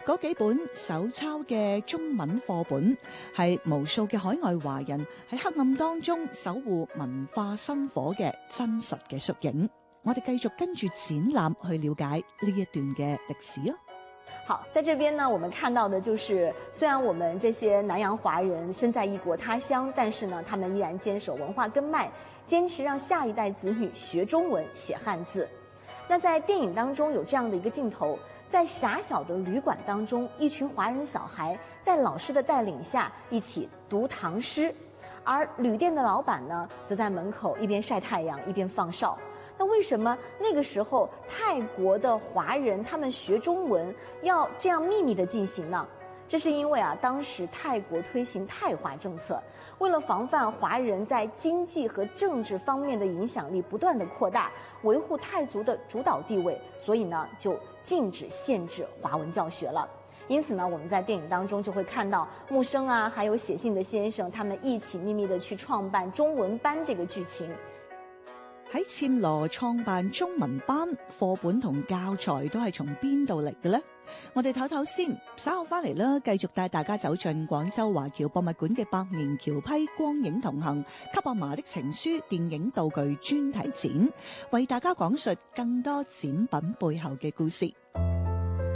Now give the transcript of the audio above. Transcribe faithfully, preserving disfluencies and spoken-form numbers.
嗰幾本手抄嘅中文課本，係無數嘅海外華人喺黑暗當中守護文化薪火嘅真實嘅縮影。我哋繼續跟住展覽去了解呢一段嘅歷史啊。 好，在這邊呢，我們看到的就是，雖然我們這些南洋華人身在異國他鄉，但是呢，他們依然堅守文化根脈，堅持讓下一代子女學中文、寫漢字。那在電影當中有這樣的一個鏡頭，在狹小的旅館當中，一群華人小孩在老師的帶領下一起讀唐詩，而旅店的老闆呢，則在門口一邊曬太陽一邊放哨。那為什麼那個時候泰國的華人他們學中文要這樣秘密地進行呢？這是因為啊，當時泰國推行泰華政策，為了防範華人在經濟和政治方面的影響力不斷地擴大，維護泰族的主導地位，所以呢就禁止限制華文教學了。因此呢，我們在電影當中就會看到木生啊，還有寫信的先生，他們一起秘密地去創辦中文班這個劇情。 喺暹羅創辦中文班，課本同教材都係從邊度嚟嘅呢？我哋唞唞先，稍後翻嚟啦，繼續帶大家走進廣州華僑博物館嘅百年僑批光影同行給阿嫲的情書電影道具專題展，為大家講述更多展品背後嘅故事。